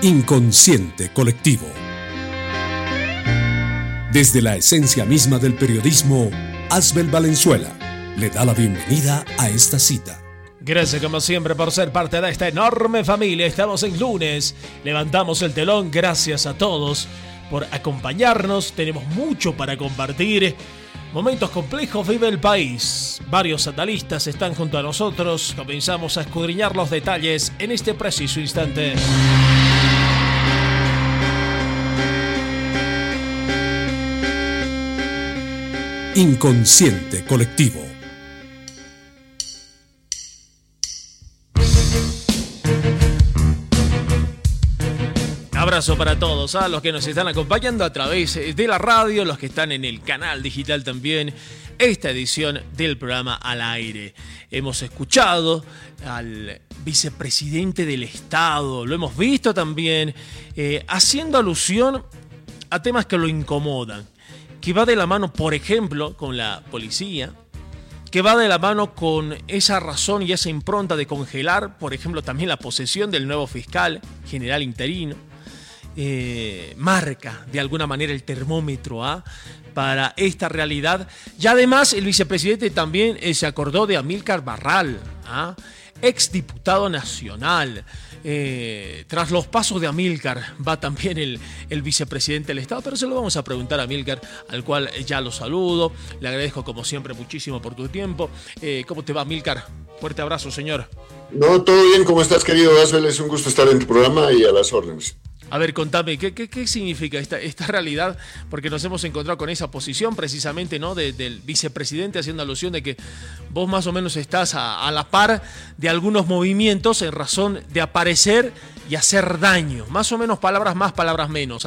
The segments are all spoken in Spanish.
Inconsciente colectivo. Desde la esencia misma del periodismo, Asbel Valenzuela le da la bienvenida a esta cita. Gracias como siempre por ser parte de esta enorme familia. Estamos en lunes, levantamos el telón. Gracias a todos por acompañarnos. Tenemos mucho para compartir. Momentos complejos vive el país. Varios analistas están junto a nosotros. Comenzamos a escudriñar los detalles en este preciso instante. Inconsciente colectivo. Abrazo para todos, a los que nos están acompañando a través de la radio, los que están en el canal digital también, esta edición del programa Al Aire. Hemos escuchado al vicepresidente del Estado, lo hemos visto también, haciendo alusión a temas que lo incomodan, que va de la mano, por ejemplo, con la policía, que va de la mano con esa razón y esa impronta de congelar, por ejemplo, también la posesión del nuevo fiscal general interino. Marca de alguna manera el termómetro para esta realidad. Y además el vicepresidente también se acordó de Amílcar Barral, exdiputado nacional. Tras los pasos de Amílcar va también el vicepresidente del Estado, pero se lo vamos a preguntar a Amílcar, al cual ya lo saludo. Le agradezco como siempre muchísimo por tu tiempo. ¿Cómo te va, Amílcar? Fuerte abrazo, señor. No, todo bien, ¿cómo estás, querido Asbel? Es un gusto estar en tu programa y a las órdenes. A ver, contame, ¿qué significa esta realidad? Porque nos hemos encontrado con esa posición precisamente, ¿no? Del vicepresidente, haciendo alusión de que vos más o menos estás a la par de algunos movimientos en razón de aparecer y hacer daño. Más o menos palabras más, palabras menos,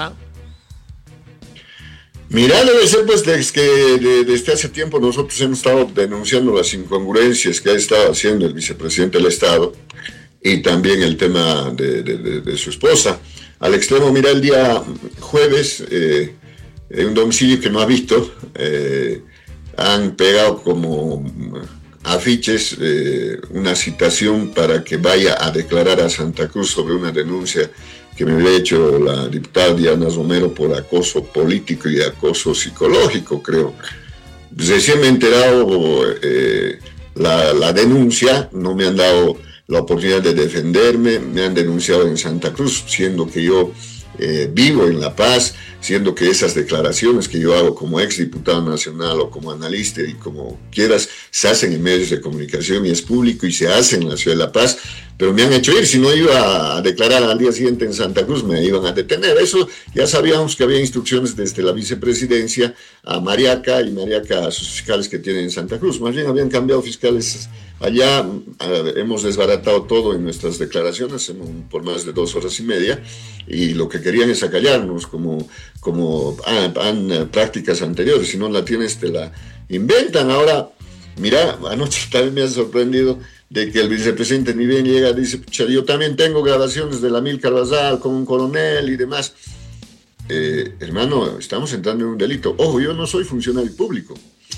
Mirá, debe ser pues desde hace tiempo nosotros hemos estado denunciando las incongruencias que ha estado haciendo el vicepresidente del Estado y también el tema de su esposa. Al extremo, mira, el día jueves, en un domicilio que no ha visto, han pegado como afiches una citación para que vaya a declarar a Santa Cruz sobre una denuncia que me había hecho la diputada Diana Romero por acoso político y acoso psicológico, creo. Recién me he enterado la denuncia, no me han dado la oportunidad de defenderme, me han denunciado en Santa Cruz, siendo que yo vivo en La Paz, siendo que esas declaraciones que yo hago como exdiputado nacional o como analista y como quieras, se hacen en medios de comunicación y es público y se hacen en la ciudad de La Paz, pero me han hecho ir. Si no iba a declarar al día siguiente en Santa Cruz, me iban a detener. Eso ya sabíamos que había instrucciones desde la vicepresidencia a Mariaca y Mariaca a sus fiscales que tienen en Santa Cruz. Más bien habían cambiado fiscales allá. Hemos desbaratado todo en nuestras declaraciones por más de 2 horas y media y lo que querían es acallarnos como prácticas anteriores. Si no la tienes te la inventan. Ahora, mira, anoche también me ha sorprendido de que el vicepresidente ni bien llega, dice, pucha, yo también tengo grabaciones de la Amílcar Barral con un coronel y demás. Hermano, estamos entrando en un delito. Ojo, yo no soy funcionario público.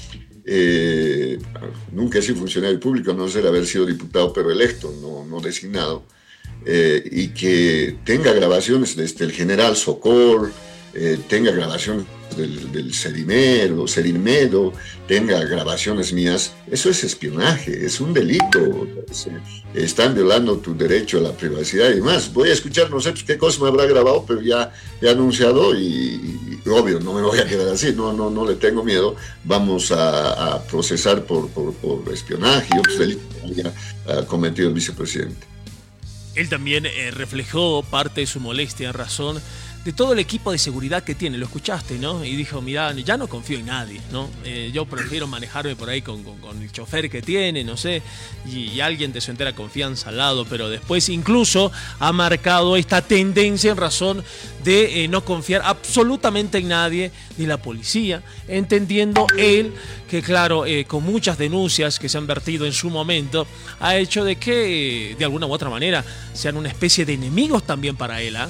Nunca he sido funcionario público, no sé haber sido diputado, pero electo, no designado. Y que tenga grabaciones desde el general Socor, tenga grabaciones del Cerimedo, tenga grabaciones mías, eso es espionaje, es un delito, están violando tu derecho a la privacidad y demás. Voy a escuchar, no sé qué cosa me habrá grabado, pero ya he anunciado y obvio, no me voy a quedar así, no le tengo miedo. Vamos a procesar por espionaje y otros delitos que haya cometido el vicepresidente. Él también reflejó parte de su molestia en razón de todo el equipo de seguridad que tiene, lo escuchaste, ¿no? Y dijo, mira, ya no confío en nadie, ¿no? Yo prefiero manejarme por ahí con el chofer que tiene, no sé, y alguien de su entera confianza al lado, pero después incluso ha marcado esta tendencia en razón de no confiar absolutamente en nadie, ni la policía, entendiendo él que, claro, con muchas denuncias que se han vertido en su momento, ha hecho de que, de alguna u otra manera, sean una especie de enemigos también para él,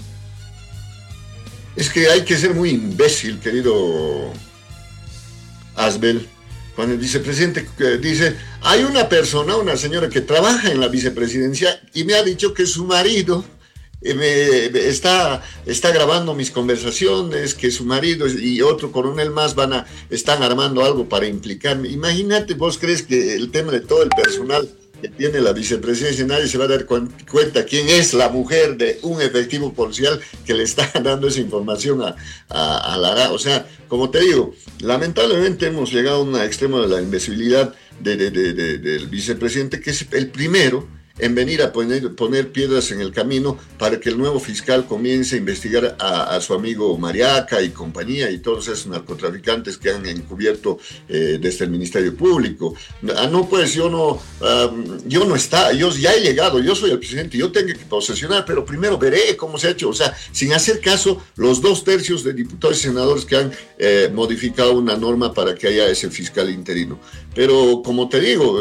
Es que hay que ser muy imbécil, querido Asbel, cuando el vicepresidente dice, hay una señora que trabaja en la vicepresidencia y me ha dicho que su marido está grabando mis conversaciones, que su marido y otro coronel más están armando algo para implicarme. Imagínate, ¿vos crees que el tema de todo el personal que tiene la vicepresidencia, nadie se va a dar cuenta quién es la mujer de un efectivo policial que le está dando esa información a Lara? O sea, como te digo, lamentablemente hemos llegado a un extremo de la invisibilidad del vicepresidente, que es el primero en venir a poner piedras en el camino para que el nuevo fiscal comience a investigar a su amigo Mariaca y compañía y todos esos narcotraficantes que han encubierto desde el Ministerio Público. No, pues yo ya he llegado, yo soy el presidente, yo tengo que posesionar, pero primero veré cómo se ha hecho. O sea, sin hacer caso, los 2/3 de diputados y senadores que han modificado una norma para que haya ese fiscal interino. Pero como te digo,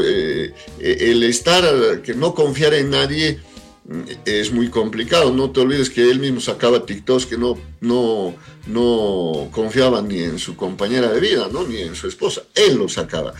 que no confiar en nadie es muy complicado. No te olvides que él mismo sacaba TikToks que no confiaba ni en su compañera de vida, ¿no? Ni en su esposa. Él lo sacaba.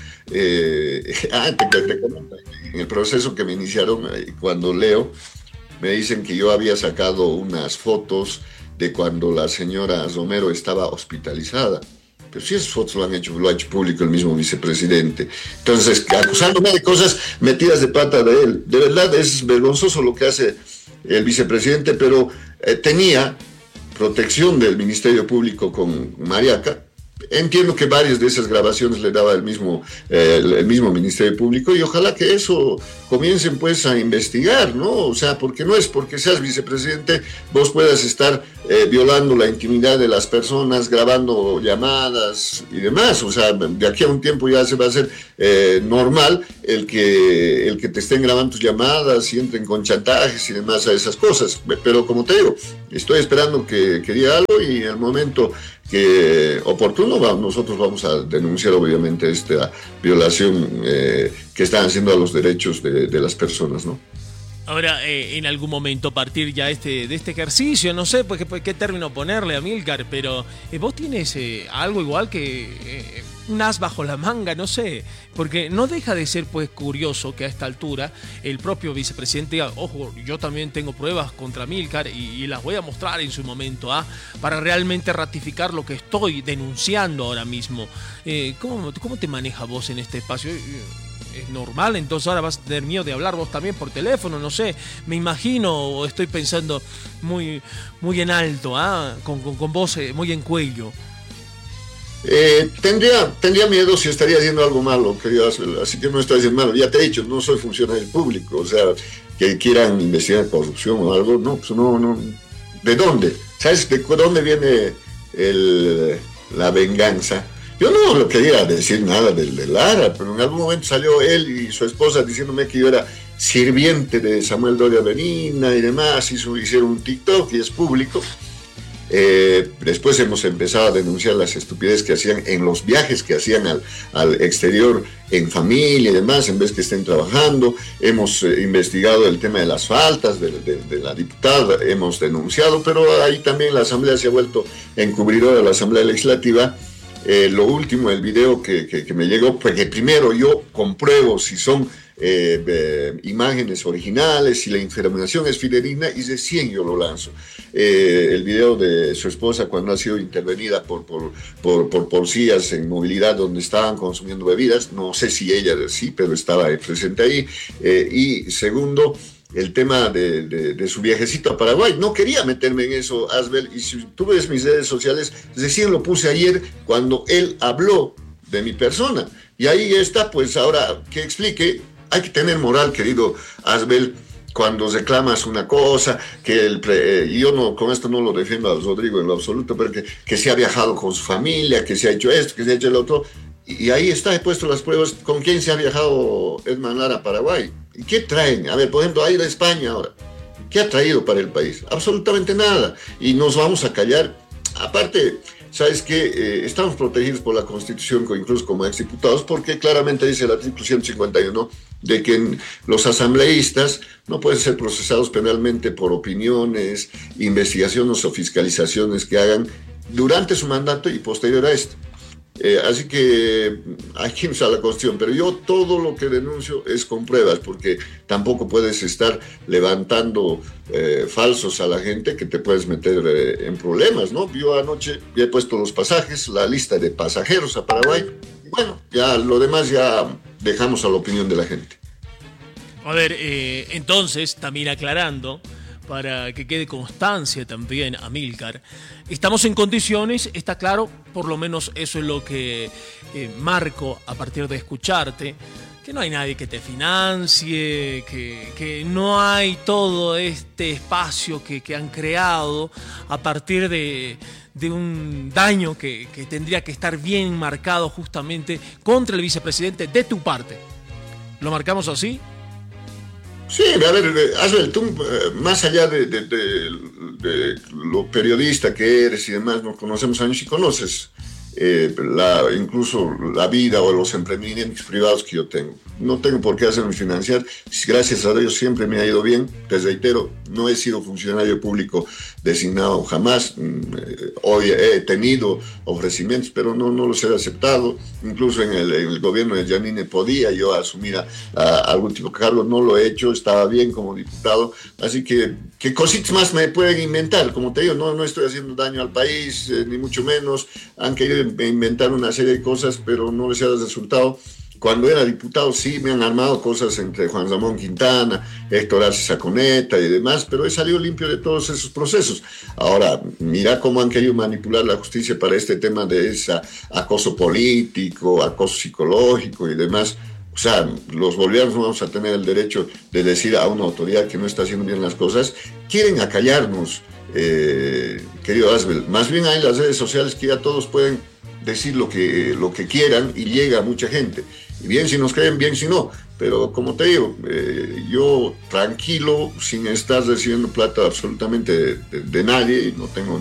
Te comento, en el proceso que me iniciaron, cuando leo, me dicen que yo había sacado unas fotos de cuando la señora Romero estaba hospitalizada. Pero si esas fotos lo ha hecho público el mismo vicepresidente. Entonces, acusándome de cosas metidas de pata de él. De verdad es vergonzoso lo que hace el vicepresidente, pero tenía protección del Ministerio Público con Mariaca. Entiendo que varias de esas grabaciones le daba el mismo Ministerio Público, y ojalá que eso comiencen pues a investigar, ¿no? O sea, porque no es porque seas vicepresidente vos puedas estar violando la intimidad de las personas, grabando llamadas y demás. O sea, de aquí a un tiempo ya se va a hacer normal el que te estén grabando tus llamadas y entren con chantajes y demás a esas cosas. Pero como te digo, estoy esperando que diga algo, y en el momento que oportuno nosotros vamos a denunciar obviamente esta violación que están haciendo a los derechos de las personas, ¿no? Ahora, en algún momento, a partir ya de este ejercicio, no sé qué término ponerle, Amílcar, pero vos tienes algo igual que un as bajo la manga, no sé, porque no deja de ser pues curioso que a esta altura el propio vicepresidente diga, ojo, yo también tengo pruebas contra Amílcar y las voy a mostrar en su momento, para realmente ratificar lo que estoy denunciando ahora mismo. ¿Cómo te manejas vos en este espacio? ¿Es normal? Entonces ahora vas a tener miedo de hablar vos también por teléfono, no sé, me imagino, o estoy pensando muy, muy en alto, con voz muy en cuello. Tendría miedo si estaría haciendo algo malo, querido Asbel, así que no estoy haciendo malo. Ya te he dicho, no soy funcionario público, o sea, que quieran investigar corrupción o algo, no, pues no. ¿De dónde? ¿Sabes de dónde viene la venganza? Yo no quería decir nada de Lara, pero en algún momento salió él y su esposa diciéndome que yo era sirviente de Samuel Doria Benigna y demás, hicieron un TikTok y es público. Después hemos empezado a denunciar las estupideces que hacían en los viajes que hacían al exterior en familia y demás, en vez que estén trabajando. Hemos investigado el tema de las faltas de la diputada, hemos denunciado, pero ahí también la Asamblea se ha vuelto encubridora de la Asamblea Legislativa. Lo último, el video que me llegó, pues que primero yo compruebo si son imágenes originales, si la información es fidedigna, y recién yo lo lanzo. El video de su esposa cuando ha sido intervenida por policías en movilidad donde estaban consumiendo bebidas, no sé si ella sí, pero estaba presente ahí. Y segundo, el tema de su viajecito a Paraguay. No quería meterme en eso, Asbel, y si tú ves mis redes sociales, recién lo puse ayer cuando él habló de mi persona. Y ahí está, pues ahora que explique. Hay que tener moral, querido Asbel, cuando reclamas una cosa, y yo no, con esto no lo defiendo a Rodrigo en lo absoluto, pero que se ha viajado con su familia, que se ha hecho esto, que se ha hecho el otro. Y ahí está, he puesto las pruebas con quién se ha viajado Edman Lara a Paraguay. ¿Y qué traen? A ver, por ejemplo, a ir a España ahora. ¿Qué ha traído para el país? Absolutamente nada. Y nos vamos a callar. Aparte, ¿sabes qué? Estamos protegidos por la Constitución, incluso como exdiputados, porque claramente dice el artículo 151 de que los asambleístas no pueden ser procesados penalmente por opiniones, investigaciones o fiscalizaciones que hagan durante su mandato y posterior a esto. Así que aquí está la cuestión, pero yo todo lo que denuncio es con pruebas, porque tampoco puedes estar levantando falsos a la gente que te puedes meter en problemas, ¿no? Yo anoche ya he puesto los pasajes, la lista de pasajeros a Paraguay, y bueno, ya lo demás ya dejamos a la opinión de la gente. A ver, entonces, también aclarando, para que quede constancia también, Amílcar, estamos en condiciones, está claro, por lo menos eso es lo que marco a partir de escucharte, que no hay nadie que te financie, que no hay todo este espacio que han creado a partir de un daño que tendría que estar bien marcado justamente contra el vicepresidente de tu parte. ¿Lo marcamos así? Sí, a ver, Asbel, tú más allá de lo periodista que eres y demás, nos conocemos años y conoces incluso la vida o los emprendimientos privados que yo tengo. No tengo por qué hacerme financiar. Gracias a Dios siempre me ha ido bien. Te reitero, no he sido funcionario público designado jamás. Hoy he tenido ofrecimientos, pero no los he aceptado. Incluso en el gobierno de Janine podía yo asumir algún tipo de cargo. No lo he hecho, estaba bien como diputado. Así que, ¿qué cositas más me pueden inventar? Como te digo, no estoy haciendo daño al país, ni mucho menos. Han querido inventar una serie de cosas, pero no les ha dado resultado. Cuando era diputado sí me han armado cosas entre Juan Ramón Quintana, Héctor Arce Saconeta y demás, pero he salido limpio de todos esos procesos. Ahora, mira cómo han querido manipular la justicia para este tema de ese acoso político, acoso psicológico y demás. O sea, los bolivianos no vamos a tener el derecho de decir a una autoridad que no está haciendo bien las cosas. Quieren acallarnos, querido Asbel. Más bien hay las redes sociales que ya todos pueden decir lo que quieran y llega a mucha gente. Y bien si nos creen, bien si no. Pero como te digo, yo tranquilo, sin estar recibiendo plata absolutamente de nadie, y no tengo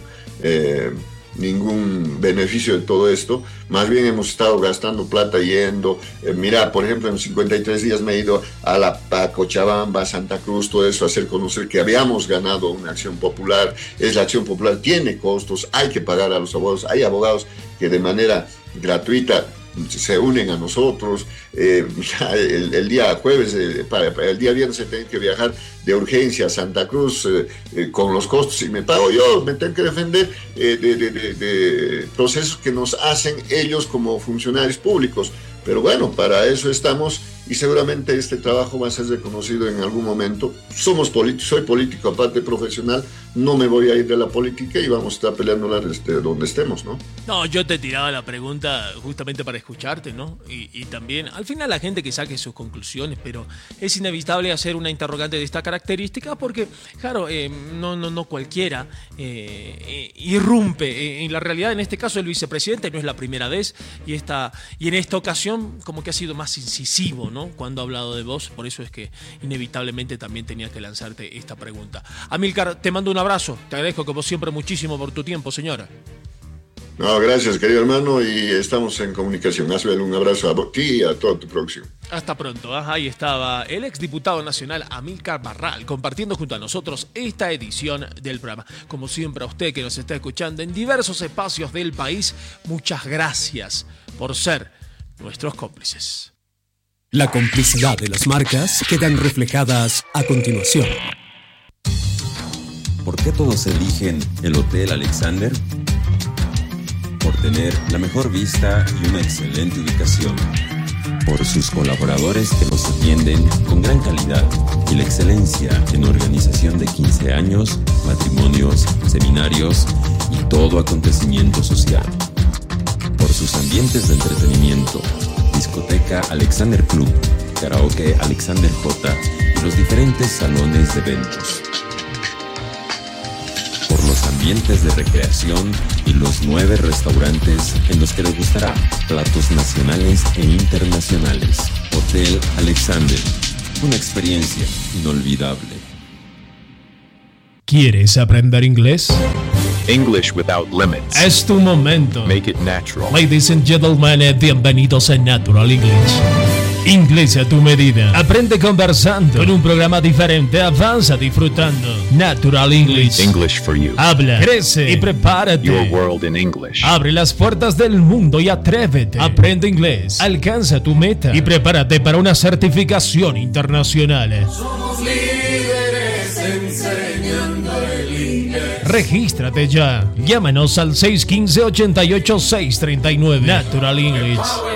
ningún beneficio de todo esto. Más bien hemos estado gastando plata yendo. Mira, por ejemplo, en 53 días me he ido a Cochabamba, a Santa Cruz, todo eso, a hacer conocer que habíamos ganado una acción popular. La acción popular tiene costos, hay que pagar a los abogados. Hay abogados que de manera gratuita se unen a nosotros. El día jueves, el día viernes se tiene que viajar de urgencia a Santa Cruz con los costos y me pago yo. Me tengo que defender de procesos que nos hacen ellos como funcionarios públicos. Pero bueno, para eso estamos y seguramente este trabajo va a ser reconocido en algún momento. Somos políticos, soy político aparte profesional, no me voy a ir de la política y vamos a estar peleándola donde estemos, ¿no? No, yo te tiraba la pregunta justamente para escucharte, ¿no? Y también, al final la gente que saque sus conclusiones, pero es inevitable hacer una interrogante de esta característica porque, claro, no cualquiera irrumpe. En la realidad, en este caso, el vicepresidente no es la primera vez y en esta ocasión como que ha sido más incisivo, ¿no? Cuando ha hablado de vos, por eso es que inevitablemente también tenía que lanzarte esta pregunta. Amílcar, te mando un abrazo, te agradezco como siempre muchísimo por tu tiempo, señora. No, gracias, querido hermano, y estamos en comunicación. Hazle un abrazo a ti y a todo tu próximo. Hasta pronto. Ahí estaba el exdiputado nacional Amílcar Barral compartiendo junto a nosotros esta edición del programa. Como siempre, a usted que nos está escuchando en diversos espacios del país, muchas gracias por ser nuestros cómplices. La complicidad de las marcas quedan reflejadas a continuación. ¿Por qué todos eligen el Hotel Alexander? Por tener la mejor vista y una excelente ubicación. Por sus colaboradores que los atienden con gran calidad y la excelencia en organización de 15 años, matrimonios, seminarios y todo acontecimiento social. Por sus ambientes de entretenimiento, discoteca Alexander Club, karaoke Alexander J y los diferentes salones de eventos. Por los ambientes de recreación y los 9 restaurantes en los que les gustará platos nacionales e internacionales. Hotel Alexander, una experiencia inolvidable. ¿Quieres aprender inglés? English without limits. Es tu momento. Make it natural. Ladies and gentlemen, bienvenidos a Natural English. Inglés a tu medida. Aprende conversando. Con un programa diferente, avanza disfrutando. Natural English. English for you. Habla, crece y prepárate. Your world in English. Abre las puertas del mundo y atrévete. Aprende inglés. Alcanza tu meta y prepárate para una certificación internacional. Somos líderes enseñando el inglés. Regístrate ya. Llámanos al 615-88-639. Natural English.